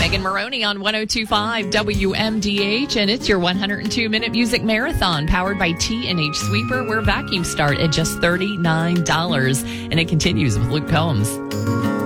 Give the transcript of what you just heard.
Megan Maroney on 102.5 WMDH, and it's your 102-minute music marathon powered by T&H Sweeper, where vacuums start at just $39. And it continues with Luke Combs.